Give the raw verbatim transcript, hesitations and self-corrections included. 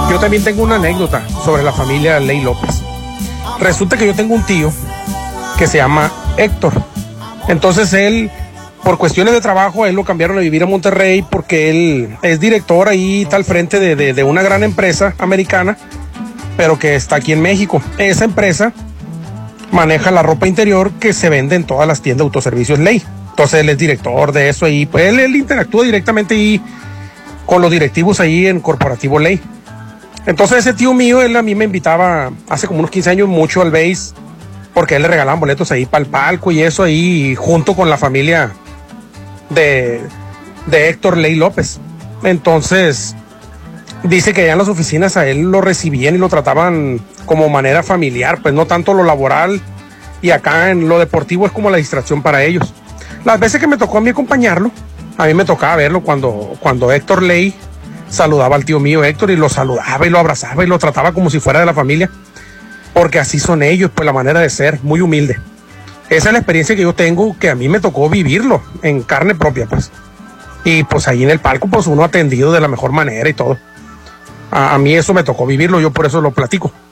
Yo también tengo una anécdota sobre la familia Ley López. Resulta que yo tengo un tío que se llama Héctor. Entonces él, por cuestiones de trabajo, él lo cambiaron a vivir a Monterrey porque él es director ahí, está al frente de, de, de una gran empresa americana, pero que está aquí en México. Esa empresa maneja la ropa interior que se vende en todas las tiendas de autoservicios Ley. Entonces él es director de eso ahí, pues él, él interactúa directamente ahí con los directivos ahí en Corporativo Ley. Entonces ese tío mío, él a mí me invitaba hace como unos quince años mucho al base, porque a él le regalaban boletos ahí para el palco y eso ahí, junto con la familia de, de Héctor Ley López. Entonces dice que allá en las oficinas a él lo recibían y lo trataban como manera familiar, pues no tanto lo laboral, y acá en lo deportivo es como la distracción para ellos. Las veces que me tocó a mí acompañarlo, a mí me tocaba verlo cuando, cuando Héctor Ley saludaba al tío mío Héctor y lo saludaba y lo abrazaba y lo trataba como si fuera de la familia, porque así son ellos, pues la manera de ser, muy humilde. Esa es la experiencia que yo tengo, que a mí me tocó vivirlo en carne propia, pues. Y pues ahí en el palco, pues uno atendido de la mejor manera y todo. A, a mí eso me tocó vivirlo, yo por eso lo platico.